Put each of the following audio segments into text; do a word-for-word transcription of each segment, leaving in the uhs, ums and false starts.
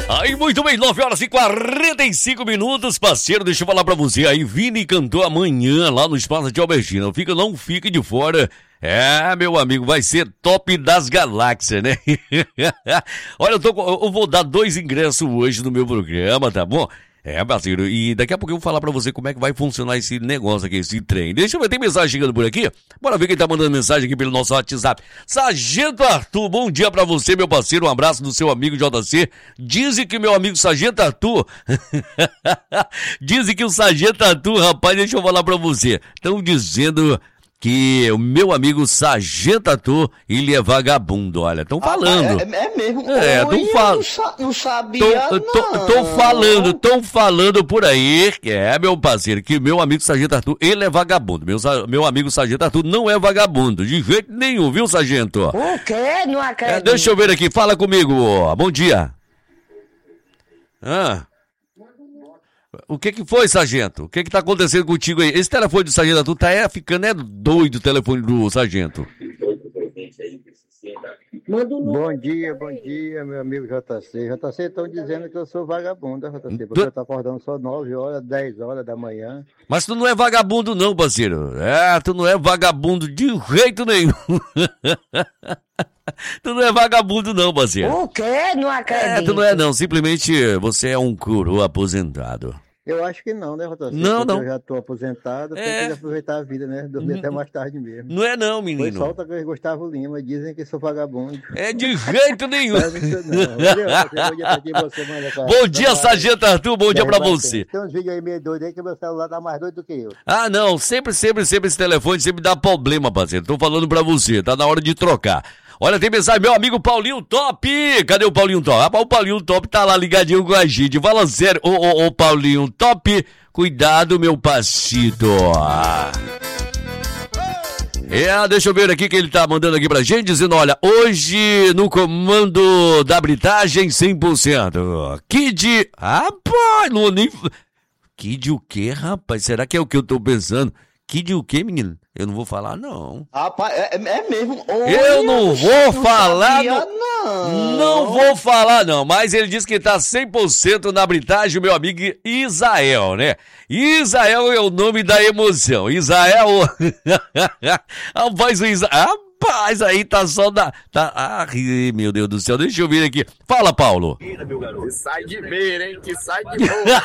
Aí, muito bem, nove horas e quarenta e cinco minutos, parceiro, deixa eu falar pra você, aí Vini cantou amanhã lá no Espaço de Albertina, fica, não fique de fora, é, meu amigo, vai ser top das galáxias, né? Olha, eu, tô, eu vou dar dois ingressos hoje no meu programa, tá bom? É, parceiro, e daqui a pouco eu vou falar pra você como é que vai funcionar esse negócio aqui, esse trem. Deixa eu ver, tem mensagem chegando por aqui? Bora ver quem tá mandando mensagem aqui pelo nosso WhatsApp. Sargento Arthur, bom dia pra você, meu parceiro, um abraço do seu amigo J C. Dizem que meu amigo Sargento Arthur... Dizem que o Sargento Arthur, rapaz, deixa eu falar pra você. Estão dizendo... que o meu amigo Sargento Arthur, ele é vagabundo, olha, estão falando. Ah, é, é mesmo? É, estão falando. Não, não sabia, tô, não. Tô, tô falando, estão falando por aí, que é, meu parceiro, que meu amigo Sargento Arthur, ele é vagabundo. Meu, meu amigo Sargento Arthur não é vagabundo, de jeito nenhum, viu, Sargento? O quê? Não acredito. É, deixa eu ver aqui, fala comigo, bom dia. Ah... O que que foi, sargento? O que que tá acontecendo contigo aí? Esse telefone do sargento Arthur tá é, ficando é doido, o telefone do sargento. Bom dia, bom dia, meu amigo J C. J C estão dizendo que eu sou vagabundo, J C, porque tu... eu tô acordando só nove horas, dez horas da manhã. Mas tu não é vagabundo não, parceiro. É, tu não é vagabundo de jeito nenhum. Tu não é vagabundo não, parceiro. O quê? Não acredito. É, tu não é não, simplesmente você é um coroa aposentado. Eu acho que não, né, J C? Não, não. Eu já tô aposentado, é... tenho que aproveitar a vida, né? Dormir N- até mais tarde mesmo. Não é não, menino. Foi solta com o Gustavo Lima, dizem que sou vagabundo. É de jeito nenhum. Não, não. Bom dia pra ti, você, mano, cara. Bom dia, sargento Arthur, bom dia pra você. Tem uns vídeos aí meio doidos aí que meu celular tá mais doido do que eu. Ah, não, sempre, sempre, sempre esse telefone sempre dá problema, parceiro. Tô falando pra você, tá na hora de trocar. Olha, tem mensagem, meu amigo Paulinho Top. Cadê o Paulinho Top? Ah, o Paulinho Top tá lá ligadinho com a gente. Fala sério, ô, ô, ô, Paulinho Top, cuidado, meu passito. É, deixa eu ver aqui que ele tá mandando aqui pra gente, dizendo, olha, hoje no comando da britagem cem por cento. Kid, rapaz, não nem... Kid o quê, rapaz? Será que é o que eu tô pensando? Kid o quê, menino? Eu não vou falar, não. Rapaz, é, é mesmo. Olha, eu não vou não falar, sabia, não. não. Não vou falar, não. Mas ele disse que tá cem por cento na britagem, meu amigo Isael, né? Isael é o nome da emoção. Isael. Rapaz, o Isael. Rapaz, aí tá só da... Tá... Ah, meu Deus do céu, deixa eu ver aqui. Fala, Paulo. Que sai de beira, hein? Que sai de boa.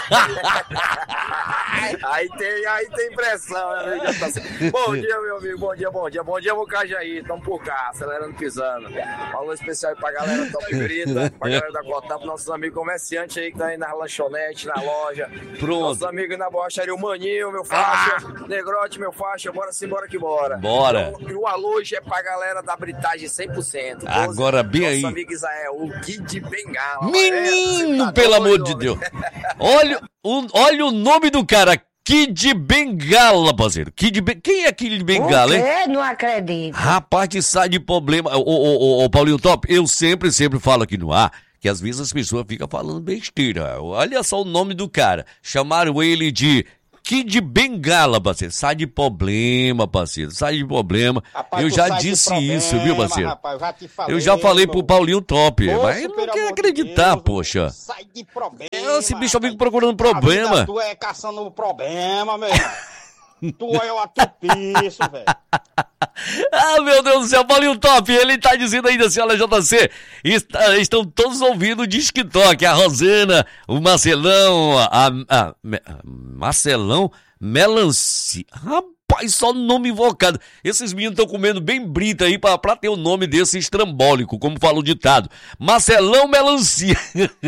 aí, tem, aí tem pressão, né? Bom dia, meu amigo. Bom dia, bom dia. Bom dia, Mocajaí. Tamo por cá, acelerando, pisando. Um alô especial aí pra galera Top Grita, pra galera da Cotar, pros nossos amigos comerciantes aí que tá aí na lanchonete, na loja. Pronto. Nossos amigos na borracharia, o Maninho, meu faixa. Ah. Negrote, meu faixa. Bora sim, bora que bora. Bora. Então, e o alô hoje é pra galera da britagem cem por cento. Agora bem aí. Nosso amigo Isael, o Kid Bengala. Menino, é, tá pelo amor de Deus. Olha o, olha o nome do cara. Kid Bengala, parceiro. Kid ben... Quem é Kid Bengala, hein? O quê? Não acredito. Rapaz, que sai de problema. Ô, ô, ô, ô, Paulinho Top, eu sempre, sempre falo aqui no ar que às vezes as pessoas ficam falando besteira. Olha só o nome do cara. Chamaram ele de... Kid Bengala, parceiro. Sai de problema, parceiro. Sai de problema. Rapaz, eu já sai disse problema, isso, viu, parceiro? Rapaz, eu já te falei, eu já falei pro Paulinho Top, Poxa, mas ele não quer acreditar, de Deus, poxa. Sai de problema. Esse bicho amigo procurando problema. Tu é caçando problema, meu irmão. Tu é o atupiço, velho. Ah, meu Deus do céu, Paulinho Top, ele tá dizendo ainda assim, olha, J C, está, estão todos ouvindo o TikTok, a Rosana, o Marcelão, a, a, a Marcelão, Melancia, rapaz, só nome invocado, esses meninos estão comendo bem brita aí pra, pra ter o nome desse estrambólico, como fala o ditado, Marcelão Melancia,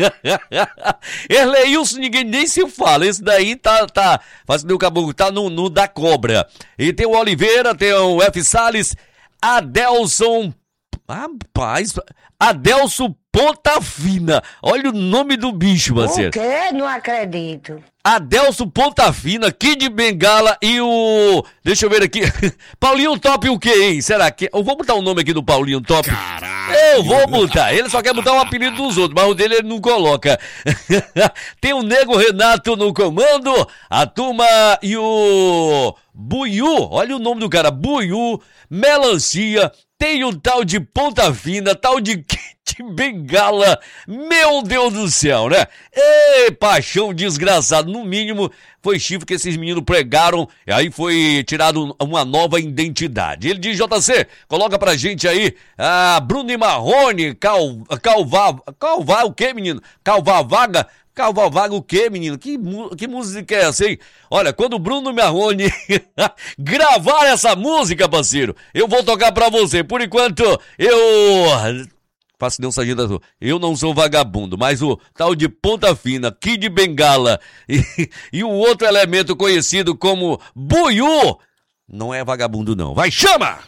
Erleilson, ninguém nem se fala, esse daí tá, tá, fazendo o caboclo, tá no, no da cobra, e tem o Oliveira, tem o F. Salles, Adelson, rapaz, Adelson Ponta Fina, olha o nome do bicho, parceiro. O quê? Não acredito. Adelson Ponta Fina, Kid Bengala e o... Deixa eu ver aqui. Paulinho Top o quê, hein? Será que... Eu vou botar o nome aqui do Paulinho Top. Caralho. Eu vou botar. Ele só quer botar o apelido dos outros, mas o dele ele não coloca. Tem o Nego Renato no comando, a turma e o... Buiú, olha o nome do cara, Buiú, Melancia, tem o tal de ponta fina, tal de kit bengala, meu Deus do céu, né? Ê, paixão desgraçado, no mínimo foi chifre que esses meninos pregaram, e aí foi tirado uma nova identidade. Ele diz, J C, coloca pra gente aí, ah, Bruno e Marrone, Cal, Calvar, Calvar o quê, menino? Calvar Vaga? Calvar Vaga o quê, menino? Que, que música é essa, hein? Olha, quando o Bruno Marrone gravar essa música, parceiro, eu vou tocar pra você. Por enquanto, eu... Faço Deus Sargento, eu não sou vagabundo, mas o tal de ponta fina, Kid Bengala e, e o outro elemento conhecido como Buiú, não é vagabundo não. Vai, chama!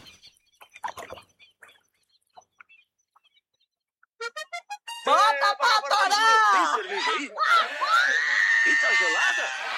Bota pra torar! Tem cerveja aí? Eita, gelada?